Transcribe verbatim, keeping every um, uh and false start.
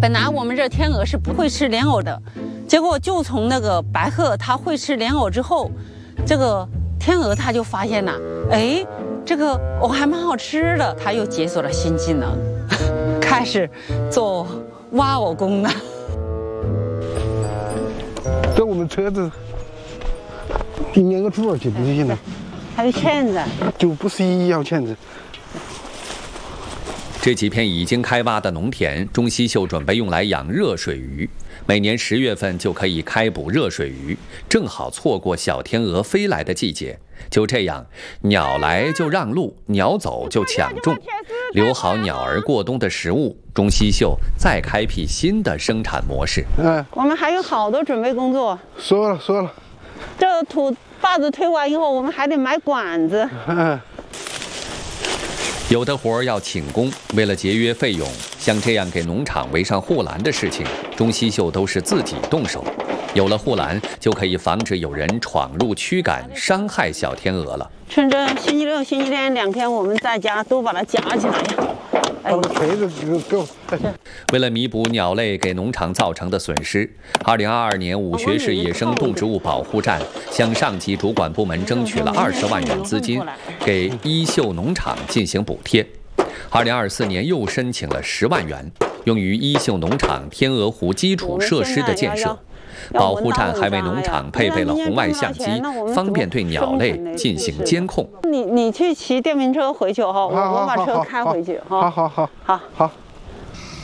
本来我们这天鹅是不会吃莲藕的，结果就从那个白鹤它会吃莲藕之后，这个天鹅它就发现了，哎，这个藕还蛮好吃的，它又解锁了新技能，开始做挖藕工了。 这我们车子两个柱儿就不行了， 还有钳子， 就不是一要钳子。 这几片已经开挖的农田，钟锡秀准备用来养热水鱼。每年十月份就可以开捕热水鱼，正好错过小天鹅飞来的季节。就这样，鸟来就让路，鸟走就抢种，留好鸟儿过冬的食物。钟锡秀再开辟新的生产模式。 嗯， 我们还有好多准备工作。 说了说了， 这土坝子推完以后，我们还得买管子。 嗯。 有的活儿要请工，为了节约费用，像这样给农场围上护栏的事情，钟锡秀都是自己动手。有了护栏，就可以防止有人闯入驱赶、伤害小天鹅了。 趁着星期六、星期天两天我们在家，都把它夹起来呀。 把它锤子够。 为了弥补鸟类给农场造成的损失，二零二二年武穴市野生动植物保护站向上级主管部门争取了二十万元资金，给一秀农场进行补贴。二零二四年又申请了十万元，用于一秀农场天鹅湖基础设施的建设。 保护站还为农场配备了红外相机，方便对鸟类进行监控。 你你去骑电瓶车回去哈，我我把车开回去哈。 好好好， 好好。